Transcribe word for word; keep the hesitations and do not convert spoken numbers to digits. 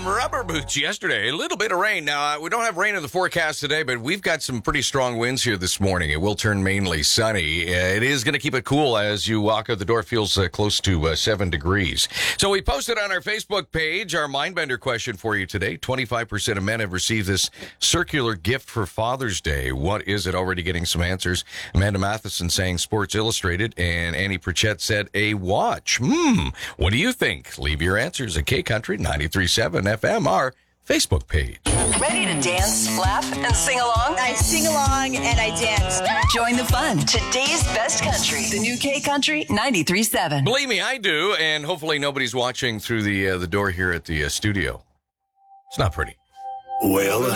some rubber boots yesterday. A little bit of rain. Now, uh, we don't have rain in the forecast today, but we've got some pretty strong winds here this morning. It will turn mainly sunny. Uh, it is going to keep it cool as you walk out the door. It feels uh, close to uh, seven degrees. So we posted on our Facebook page our Mindbender question for you today. twenty-five percent of men have received this circular gift for Father's Day. What is it? Already getting some answers. Amanda Matheson saying Sports Illustrated, and Annie Pritchett said a watch. Hmm. What do you think? Leave your answers at K Country ninety-three point seven F M, our Facebook page. Ready to dance, laugh, and sing along? I sing along and I dance. Join the fun. Today's best country. The new K Country ninety-three point seven. Believe me, I do, and hopefully nobody's watching through the uh, the door here at the uh, studio. It's not pretty. Well,